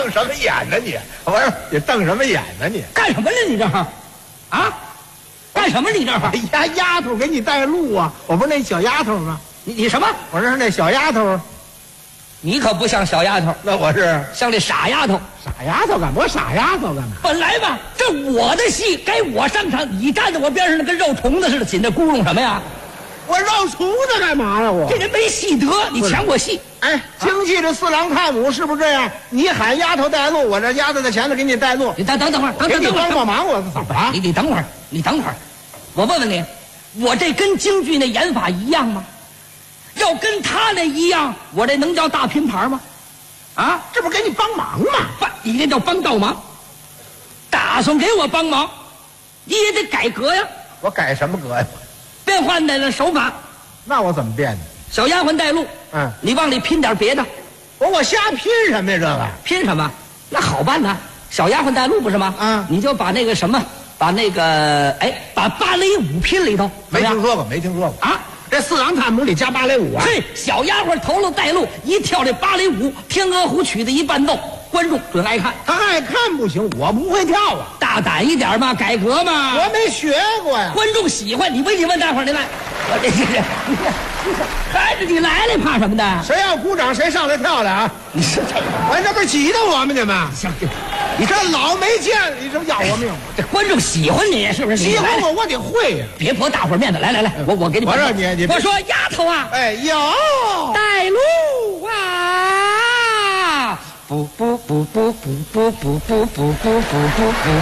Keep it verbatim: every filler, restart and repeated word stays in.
瞪什么眼呢你？我说你瞪什么眼呢你？ 干什么呢你这儿？啊？干什么你这儿？ 哎呀，丫头给你带路啊！我不是那小丫头吗？ 你你什么？ 我这是那小丫头。 你可不像小丫头， 那我是像这傻丫头。 傻丫头干嘛？我傻丫头干嘛？ 本来吧，这我的戏该我上场，你站在我边上，跟肉虫子似的，紧着咕噜什么呀？ 我绕虫子干嘛呀？我这人没戏得，你抢我戏。 哎，京剧这四郎探母是不是这样？你喊丫头带路，我这丫头在前头给你带路。 你等等等会儿，等给你等等会儿， 帮帮忙，我怎么了？ 你你等会儿，你等会儿，我问问你，我这跟京剧那演法一样吗？要跟他那一样，我这能叫大拼盘吗？啊， 这不给你帮忙吗？ 帮你这叫帮倒忙，打算给我帮忙，你也得改革呀， 我改什么革呀？ 变换的手法。 那我怎么变呢？ 小丫鬟带路， 嗯， 你往里拼点别的。 我我瞎拼什么呀？这个拼什么？那好办呐，小丫鬟带路不是吗？ 嗯， 你就把那个什么，把那个哎，把芭蕾舞拼里头。 没听说过，没听说过啊！ 这四郎探母里加芭蕾舞啊？ 嘿，小丫鬟头了带路，一跳这芭蕾舞，天鹅湖曲子一伴奏，观众准爱看。 他爱看不行，我不会跳啊。 大胆一点嘛，改革嘛。 我没学过呀。 观众喜欢，你问你问大伙儿，你来，我这是，你看，你看，看着你来了，怕什么的？ 谁要鼓掌，谁上来跳来啊？ 你是这个， 哎，这不是挤得我吗？你们， 行行， 你这老没见，你这不要我命吗？ 这观众喜欢你是不是？ 喜欢我，我得会呀。 别驳大伙儿面子，来来来，我我给你， 我说你你我说丫头啊， 哎，有带路啊！不不不不不不不不不不不不不